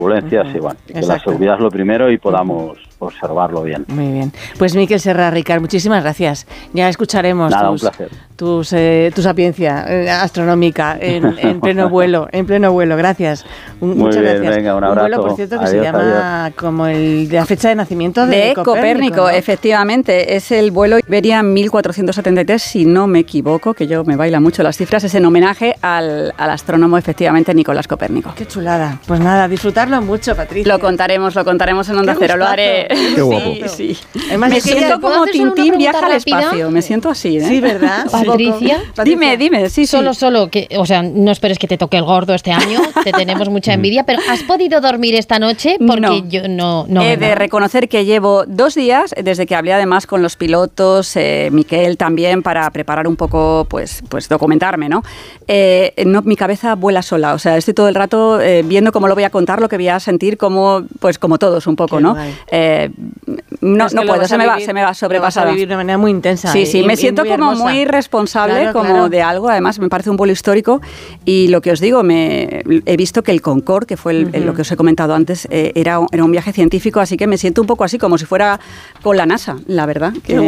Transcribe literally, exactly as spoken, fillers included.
turbulencias uh-huh. y bueno, y que la seguridad es lo primero y podamos uh-huh. observarlo bien. Muy bien. Pues Miquel Serra, Ricard, muchísimas gracias. Ya escucharemos Nada, tus, un placer. tus, eh, tu sapiencia eh, astronómica en, en pleno vuelo, en pleno vuelo. Gracias. Muy Muchas bien, gracias. Venga, un abrazo. Un vuelo, por cierto, que adiós, se llama adiós. como el de la fecha de nacimiento de, de Copérnico. Copérnico, ¿no? Efectivamente. Es el vuelo Iberia mil cuatrocientos setenta y tres, si no me equivoco, que yo me baila mucho las cifras, es en homenaje al, al astrónomo, efectivamente, Nicolás Copérnico. Qué chulada. Pues nada, disfrutarlo mucho, Patricia. Lo contaremos, lo contaremos en Onda Cero, lo haré. Qué guapo. Sí, sí. Además, me es que siento ya- como Tintín viaja al rápida? espacio, me siento así, ¿eh? Sí, ¿verdad? Patricia. Patricia. Dime, dime, sí, Solo, sí. solo, que, o sea, no esperes que te toque el gordo este año, te tenemos mucha envidia, pero ¿has podido dormir esta noche? Porque No. yo no... no He de ¿verdad? reconocer que llevo dos días, desde que hablé además con los pilotos, eh, Miquel también, para preparar un poco, pues, pues documentarme, ¿no? Eh, no, mi cabeza vuela sola, o sea, estoy todo el rato eh, viendo cómo lo voy a contar, lo que voy a sentir, como, pues como todos un poco, Qué ¿no? guay. Eh, no, Es que no lo puedo, vas se a me va, vivir- se me va Lo vas a sobrepasada. vivir de manera muy intensa. Sí, y- sí, y- me y siento muy como hermosa. muy responsable, Claro, como claro. de algo. Además, me parece un vuelo histórico y lo que os digo, me he visto que el Concorde, que fue el, Uh-huh. lo que os he comentado antes, eh, era, era un viaje científico, así que me siento un poco así, como si fuera con la NASA, la verdad. Que